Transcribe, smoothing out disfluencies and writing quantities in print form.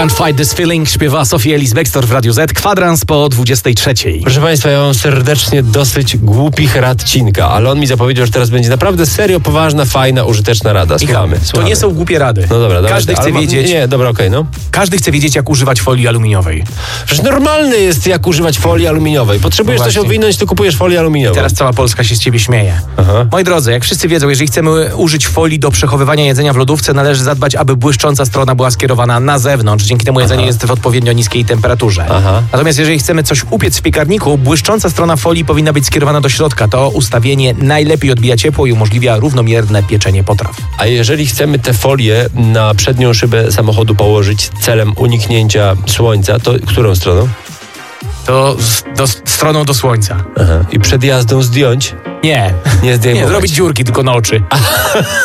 Can't Fight This Feeling śpiewa Sophie Ellis-Bextor w Radiu Z. Kwadrans po 23. Proszę Państwa, ja mam serdecznie dosyć głupich rad Cinka, ale on mi zapowiedział, że teraz będzie naprawdę serio, poważna, fajna, użyteczna rada. Słuchamy. To nie są głupie rady. No dobra, Każdy chce wiedzieć. Nie, dobra, okej, no. Każdy chce wiedzieć, jak używać folii aluminiowej. Przecież normalne jest, jak używać folii aluminiowej. Potrzebujesz No coś właśnie. owinąć, to kupujesz folię aluminiową. Teraz cała Polska się z ciebie śmieje. Aha. Moi drodzy, jak wszyscy wiedzą, jeżeli chcemy użyć folii do przechowywania jedzenia w lodówce, należy zadbać, aby błyszcząca strona była skierowana na zewnątrz. Dzięki temu jedzenie jest w odpowiednio niskiej temperaturze. Aha. Natomiast jeżeli chcemy coś upiec w piekarniku, błyszcząca strona folii powinna być skierowana do środka. To ustawienie najlepiej odbija ciepło i umożliwia równomierne pieczenie potraw. A jeżeli chcemy tę folię na przednią szybę samochodu położyć celem uniknięcia słońca, to którą stroną? To stroną do słońca. Aha. I przed jazdą zdjąć? Nie. Nie zdejmować. Nie, zrobić dziurki tylko na oczy.